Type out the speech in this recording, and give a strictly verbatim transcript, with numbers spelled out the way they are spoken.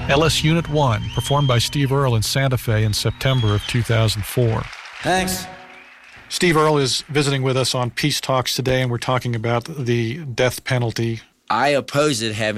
L S Unit one, performed by Steve Earle in Santa Fe in September of two thousand four. Thanks. Steve Earle is visiting with us on Peace Talks today, and we're talking about the death penalty. I oppose it having